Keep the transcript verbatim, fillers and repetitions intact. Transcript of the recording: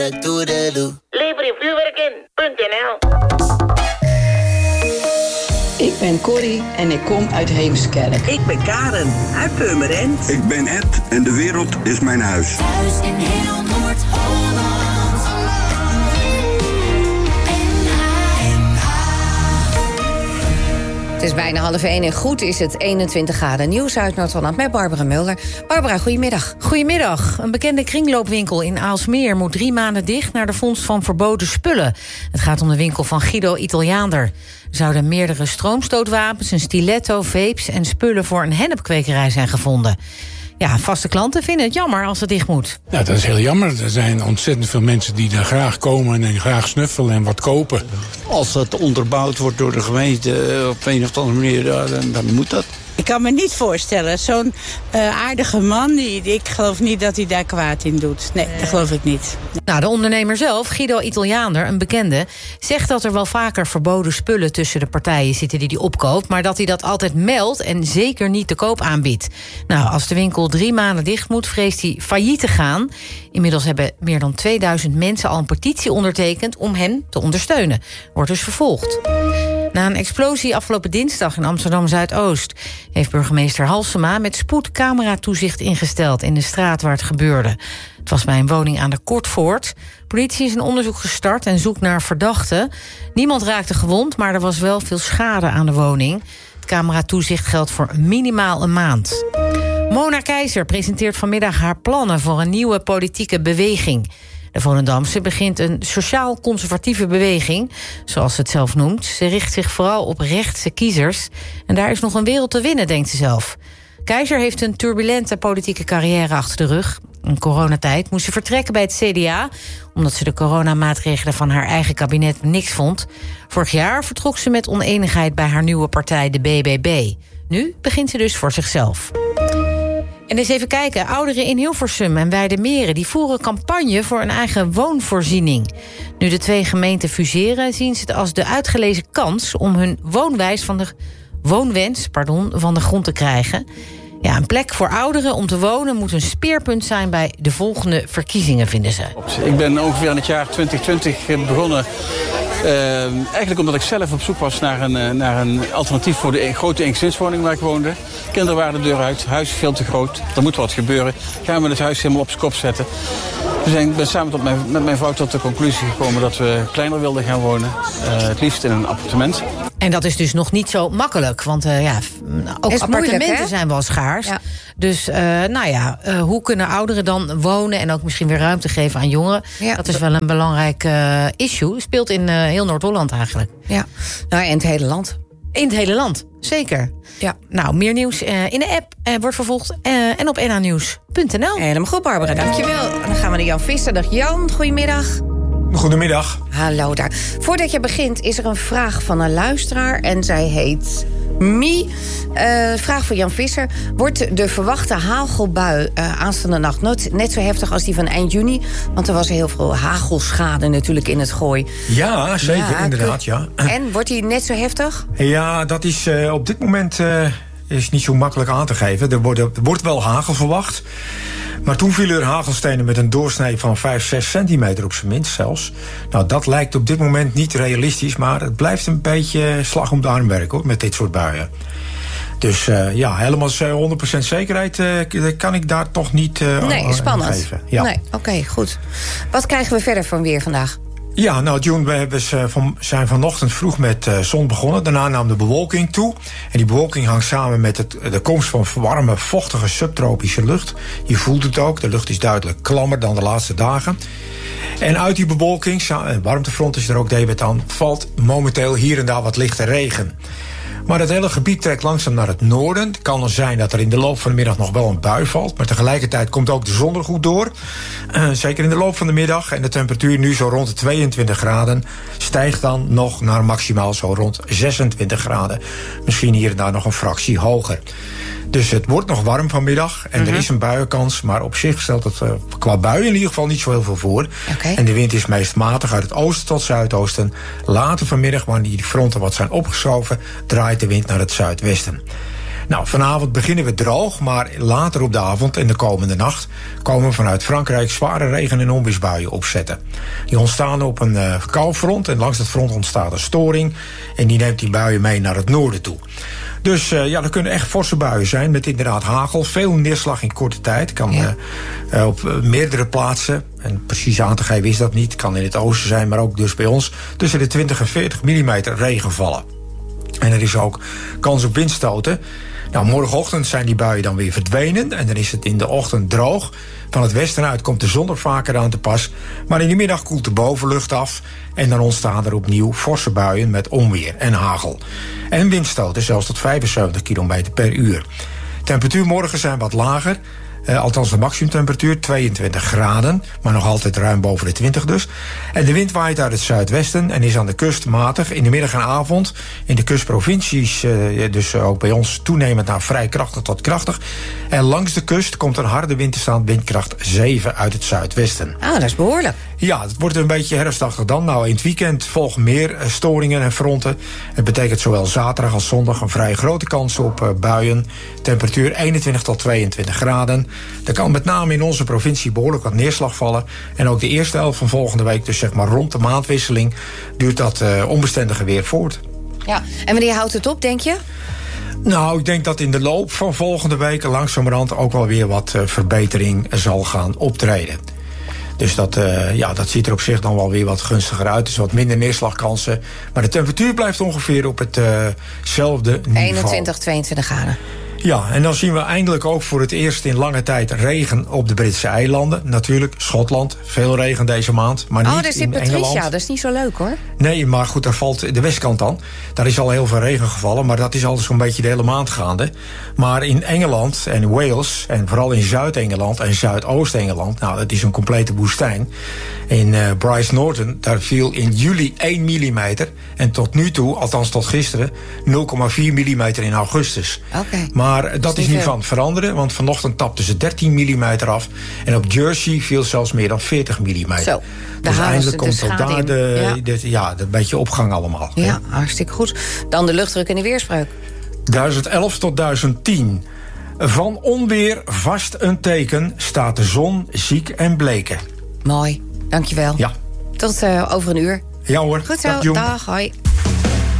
Lever je vuurwerk in punt n l. Ik ben Corrie en ik kom uit Heemskerk. Ik ben Karen uit Purmerend. Ik ben Ed en de wereld is mijn huis. Thuis in heel Noord-Holland. Het is bijna half één en goed is het eenentwintig graden. Nieuws uit Noord-Holland met Barbara Mulder. Barbara, goedemiddag. Goedemiddag. Een bekende kringloopwinkel in Aalsmeer moet drie maanden dicht naar de vondst van verboden spullen. Het gaat om de winkel van Guido Italiaander. Er zouden meerdere stroomstootwapens, een stiletto, vapes en spullen voor een hennepkwekerij zijn gevonden. Ja, vaste klanten vinden het jammer als het dicht moet. Ja, dat is heel jammer. Er zijn ontzettend veel mensen die daar graag komen en graag snuffelen en wat kopen. Als dat onderbouwd wordt door de gemeente op een of andere manier, dan, dan moet dat. Ik kan me niet voorstellen. Zo'n uh, aardige man, die, ik geloof niet dat hij daar kwaad in doet. Nee, dat geloof ik niet. Nee. Nou, de ondernemer zelf, Guido Italiaander, een bekende, zegt dat er wel vaker verboden spullen tussen de partijen zitten die hij opkoopt, maar dat hij dat altijd meldt en zeker niet te koop aanbiedt. Nou, als de winkel drie maanden dicht moet, vreest hij failliet te gaan. Inmiddels hebben meer dan tweeduizend mensen al een petitie ondertekend om hem te ondersteunen. Wordt dus vervolgd. Na een explosie afgelopen dinsdag in Amsterdam-Zuidoost heeft burgemeester Halsema met spoed cameratoezicht ingesteld in de straat waar het gebeurde. Het was bij een woning aan de Kortvoort. Politie is een onderzoek gestart en zoekt naar verdachten. Niemand raakte gewond, maar er was wel veel schade aan de woning. Het cameratoezicht geldt voor minimaal een maand. Mona Keizer presenteert vanmiddag haar plannen voor een nieuwe politieke beweging. De Volendamse begint een sociaal-conservatieve beweging, zoals ze het zelf noemt. Ze richt zich vooral op rechtse kiezers. En daar is nog een wereld te winnen, denkt ze zelf. Keizer heeft een turbulente politieke carrière achter de rug. In coronatijd moest ze vertrekken bij het C D A, omdat ze de coronamaatregelen van haar eigen kabinet niks vond. Vorig jaar vertrok ze met onenigheid bij haar nieuwe partij, de B B B. Nu begint ze dus voor zichzelf. En eens even kijken, ouderen in Hilversum en Weidemeren die voeren campagne voor een eigen woonvoorziening. Nu de twee gemeenten fuseren, zien ze het als de uitgelezen kans om hun woonwijs van de, woonwens pardon, van de grond te krijgen. Ja, een plek voor ouderen om te wonen moet een speerpunt zijn bij de volgende verkiezingen, vinden ze. Ik ben ongeveer in het jaar twintig twintig begonnen. Uh, eigenlijk omdat ik zelf op zoek was naar een, naar een alternatief voor de grote eengezinswoning waar ik woonde. Kinderen waren de deur uit, huis is veel te groot, er moet wat gebeuren. Gaan we het huis helemaal op zijn kop zetten. Dus ik ben samen tot mijn, met mijn vrouw tot de conclusie gekomen dat we kleiner wilden gaan wonen. Uh, het liefst in een appartement. En dat is dus nog niet zo makkelijk, want uh, ja, ook appartementen moeilijk, zijn wel schaars. Ja. Dus uh, nou ja, uh, hoe kunnen ouderen dan wonen en ook misschien weer ruimte geven aan jongeren? Ja. Dat is wel een belangrijk uh, issue. Speelt in uh, heel Noord-Holland eigenlijk. Ja, nou, in het hele land. In het hele land, zeker. Ja. Nou, meer nieuws uh, in de app uh, wordt vervolgd uh, en op n a nieuws punt n l. Helemaal goed, Barbara, dankjewel. Dan gaan we naar Jan Visser. Dag Jan, goedemiddag. Goedemiddag. Hallo daar. Voordat je begint is er een vraag van een luisteraar en zij heet Mie. Uh, vraag voor Jan Visser. Wordt de verwachte hagelbui uh, aanstaande nacht net, net zo heftig als die van eind juni? Want er was heel veel hagelschade natuurlijk in het Gooi. Ja, zeker, ja, inderdaad, ja. En wordt die net zo heftig? Ja, dat is uh, op dit moment uh, is niet zo makkelijk aan te geven. Er wordt, er wordt wel hagel verwacht. Maar toen vielen er hagelstenen met een doorsnee van vijf, zes centimeter op zijn minst zelfs. Nou, dat lijkt op dit moment niet realistisch, maar het blijft een beetje slag om de arm werken, hoor, met dit soort buien. Dus uh, ja, helemaal honderd procent zekerheid uh, kan ik daar toch niet uh, nee, aan spannend. geven. Ja. Nee, oké, okay, goed. Wat krijgen we verder van weer vandaag? Ja, nou June, we hebben, van, zijn vanochtend vroeg met uh, zon begonnen. Daarna nam de bewolking toe. En die bewolking hangt samen met het, de komst van warme, vochtige subtropische lucht. Je voelt het ook, de lucht is duidelijk klammer dan de laatste dagen. En uit die bewolking, een warmtefront is er ook debet aan, valt momenteel hier en daar wat lichte regen. Maar het hele gebied trekt langzaam naar het noorden. Het kan er zijn dat er in de loop van de middag nog wel een bui valt. Maar tegelijkertijd komt ook de zon er goed door. Uh, zeker in de loop van de middag. En de temperatuur nu zo rond de tweeëntwintig graden. Stijgt dan nog naar maximaal zo rond zesentwintig graden. Misschien hier en daar nog een fractie hoger. Dus het wordt nog warm vanmiddag. En mm-hmm. er is een buienkans. Maar op zich stelt het uh, qua buien in ieder geval niet zo heel veel voor. Okay. En de wind is meest matig uit het oosten tot zuidoosten. Later vanmiddag, wanneer die fronten wat zijn opgeschoven, draait de wind naar het zuidwesten. Nou, vanavond beginnen we droog, maar later op de avond en de komende nacht komen vanuit Frankrijk zware regen- en onweersbuien opzetten. Die ontstaan op een uh, koufront en langs het front ontstaat een storing en die neemt die buien mee naar het noorden toe. Dus uh, ja, er kunnen echt forse buien zijn met inderdaad hagel. Veel neerslag in korte tijd. Kan ja. uh, uh, op uh, meerdere plaatsen. En precies aan te geven is dat niet. Kan in het oosten zijn, maar ook dus bij ons tussen de twintig en veertig millimeter regen vallen. En er is ook kans op windstoten. Nou, morgenochtend zijn die buien dan weer verdwenen. En dan is het in de ochtend droog. Van het westen uit komt de zon er vaker aan te pas. Maar in de middag koelt de bovenlucht af. En dan ontstaan er opnieuw forse buien met onweer en hagel. En windstoten zelfs tot vijfenzeventig kilometer per uur. Temperatuur morgen zijn wat lager. Uh, althans de maximumtemperatuur tweeëntwintig graden. Maar nog altijd ruim boven de twintig dus. En de wind waait uit het zuidwesten en is aan de kust matig. In de middag en avond in de kustprovincies, uh, dus ook bij ons toenemend naar vrij krachtig tot krachtig. En langs de kust komt een harde wind te staan, windkracht zeven uit het zuidwesten. Ah, dat is behoorlijk. Ja, het wordt een beetje herfstachtig dan. Nou, in het weekend volgen meer storingen en fronten. Het betekent zowel zaterdag als zondag een vrij grote kans op uh, buien. Temperatuur eenentwintig tot tweeëntwintig graden. Er kan met name in onze provincie behoorlijk wat neerslag vallen. En ook de eerste helft van volgende week, dus zeg maar rond de maandwisseling, duurt dat uh, onbestendige weer voort. Ja, en wanneer houdt het op, denk je? Nou, ik denk dat in de loop van volgende week langzamerhand ook wel weer wat uh, verbetering zal gaan optreden. Dus dat, uh, ja, dat ziet er op zich dan wel weer wat gunstiger uit. Dus wat minder neerslagkansen. Maar de temperatuur blijft ongeveer op hetzelfde uh niveau. eenentwintig, tweeëntwintig graden. Ja, en dan zien we eindelijk ook voor het eerst in lange tijd regen op de Britse eilanden. Natuurlijk, Schotland, veel regen deze maand, maar niet in Engeland. Oh, daar zit Patricia, dat is niet zo leuk hoor. Nee, maar goed, daar valt de westkant dan. Daar is al heel veel regen gevallen, maar dat is altijd zo'n beetje de hele maand gaande. Maar in Engeland en Wales, en vooral in Zuid-Engeland en Zuidoost-Engeland, nou, dat is een complete woestijn. In uh, Bryce Norton, daar viel in juli één millimeter. En tot nu toe, althans tot gisteren, nul komma vier millimeter in augustus. Oké. Okay. Maar dat, dat is niet veel. Van het veranderen, want vanochtend tapten ze dertien millimeter af. En op Jersey viel zelfs meer dan veertig millimeter. Zo, dus eindelijk komt ook daar de, ja. de, ja, de beetje opgang allemaal. Ja, hè? Hartstikke goed. Dan de luchtdruk en de weerspreuk. duizend elf tot duizend tien. Van onweer vast een teken, staat de zon ziek en bleken. Mooi, dankjewel. Ja. Tot uh, over een uur. Ja hoor. Goed zo, dag, dag hoi.